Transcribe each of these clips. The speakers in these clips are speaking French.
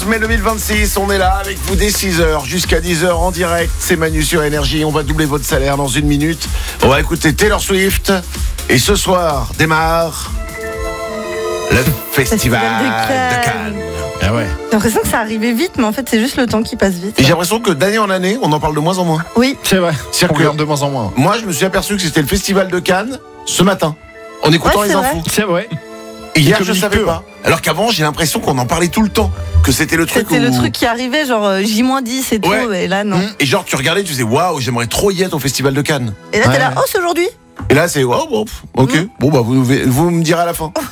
12 mai 2026, on est là avec vous dès 6h jusqu'à 10h en direct. C'est Manu sur Énergie, on va doubler votre salaire dans une minute. On va écouter Taylor Swift. Et ce soir démarre le Festival de Cannes. Ah ouais. J'ai l'impression que ça arrivait vite, mais en fait, c'est juste le temps qui passe vite. Et j'ai l'impression que d'année en année, on en parle de moins en moins. Oui. C'est vrai. C'est-à-dire On regarde de moins en moins. Moi, je me suis aperçu que c'était le Festival de Cannes ce matin, en écoutant Ouais, les c'est infos. C'est vrai. Et hier, je communiquent savais peu. pas. Alors qu'avant, j'ai l'impression qu'on en parlait tout le temps. Que c'était le truc C'était où... le truc qui arrivait, genre J-10 et tout, Ouais. et là, non. Et genre, tu regardais, tu disais, waouh, j'aimerais trop y être au Festival de Cannes. Et là, t'es là, Ouais. oh, c'est aujourd'hui. Et là, c'est, waouh, bon, ok. Bon, bah, vous me direz à la fin.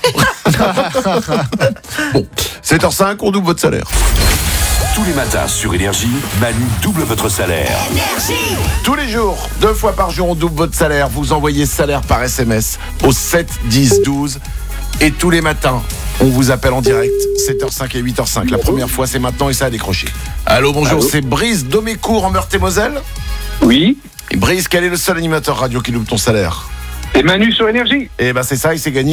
Bon, 7h05, on double votre salaire. Tous les matins sur Énergie, Manu double votre salaire. Tous les jours, 2 fois par jour, on double votre salaire. Vous envoyez salaire par SMS au 7 10 12. Et tous les matins, on vous appelle en direct, 7h05 et 8h05. La première fois, c'est maintenant et ça a décroché. Allô, bonjour, Allô. c'est Brice Domécourt en Meurthe-et-Moselle. Oui, Et Brice, quel est le seul animateur radio qui double ton salaire? et Manu sur Énergie. Eh ben c'est ça, il s'est gagné.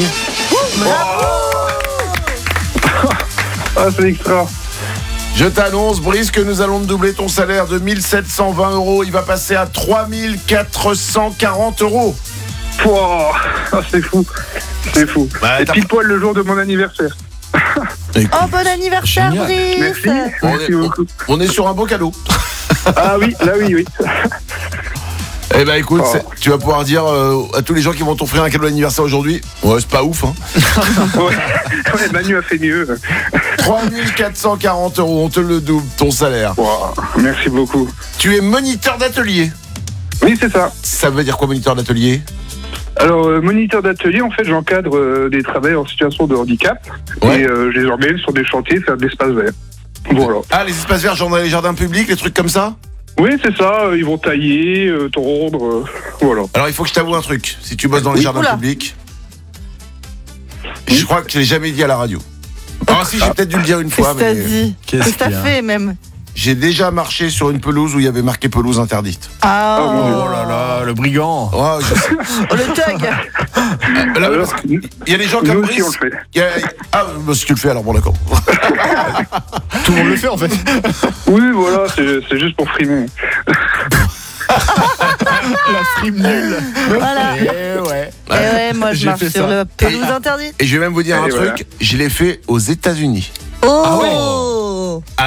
Ah, c'est extra. Je t'annonce, Brice, que nous allons te doubler ton salaire de 1720 €. Il va passer à 3440 €. Pouah, ah, c'est fou. C'est fou. Bah, et t'as- pile poil le jour de mon anniversaire. Oh, bon anniversaire, Génial. Brice. Merci. Merci beaucoup. On est sur un beau cadeau. Ah oui, là oui. Eh ben écoute, Oh. tu vas pouvoir dire à tous les gens qui vont t'offrir un cadeau d'anniversaire aujourd'hui, ouais, c'est pas ouf, hein. Ouais, Manu a fait mieux. 3440 €, on te le double, ton salaire. Pouah, merci beaucoup. Tu es moniteur d'atelier. Oui, c'est ça. Ça veut dire quoi, moniteur d'atelier? Alors, moniteur d'atelier, en fait, j'encadre des travailleurs en situation de handicap. Ouais. Et je les emmène sur des chantiers faire de l'espace vert. Voilà. Ah, les espaces verts, genre dans les jardins publics, les trucs comme ça? Oui, c'est ça. Ils vont tailler, tondre. Voilà. Alors il faut que je t'avoue un truc, si tu bosses dans les Oui. jardins Oula. publics, je crois que je l'ai jamais dit à la radio. Ah si, j'ai peut-être dû le dire une fois, Qu'est-ce que t'as mais dit? Qu'est-ce que t'as fait, même? j'ai déjà marché sur une pelouse où il y avait marqué pelouse interdite. Ah, mon Dieu. Oh là là, le brigand. Oh, je sais. oh, le thug. Là, Alors, parce qu'il y a des gens nous comme aussi, on Brice. le fait. Ah, bah, si tu le fais, alors bon, d'accord. Tout le monde le fait en fait. Oui, voilà, c'est juste pour frimer. La frime nulle. Voilà. Eh ouais. Et ouais, moi, je J'ai marche fait sur ça. le pelouse interdite. Et je vais même vous dire un Allez, truc, voilà. je l'ai fait aux États-Unis. Oh. Ah ouais.